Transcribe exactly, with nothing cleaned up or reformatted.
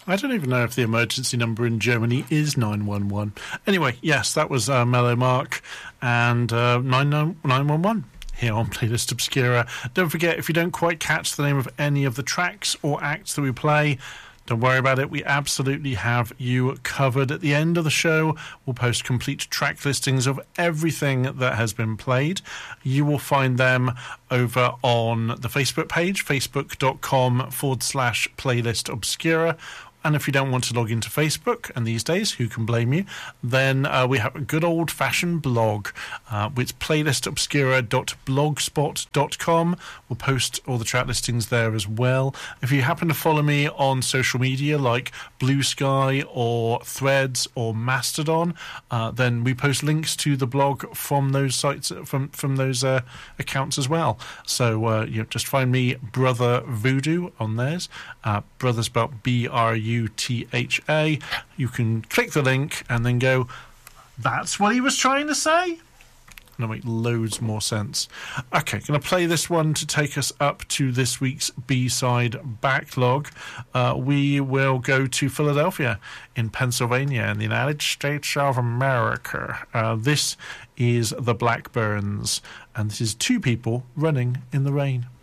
I don't even know if the emergency number in Germany is nine one one. Anyway, yes, that was uh, Mellow Mark and uh, nine one one here on Playlist Obscura. Don't forget, if you don't quite catch the name of any of the tracks or acts that we play, don't worry about it. We absolutely have you covered. At the end of the show, we'll post complete track listings of everything that has been played. You will find them over on the Facebook page, facebook.com forward slash playlist obscura. And if you don't want to log into Facebook, and these days, who can blame you, then uh, we have a good old-fashioned blog. Uh, it's playlist obscura dot blogspot dot com. We'll post all the track listings there as well. If you happen to follow me on social media like Blue Sky or Threads or Mastodon, uh, then we post links to the blog from those sites, from from those uh, accounts as well. So uh, you know, just find me, Brother Voodoo, on theirs. Uh, Brother spelled B R U T H A. You can click the link and then go, that's what he was trying to say? And it'll make loads more sense. Okay, going to play this one to take us up to this week's B-side backlog. Uh, we will go to Philadelphia in Pennsylvania in the United States of America. Uh, this is the Blackburns, and this is Two People Running in the Rain.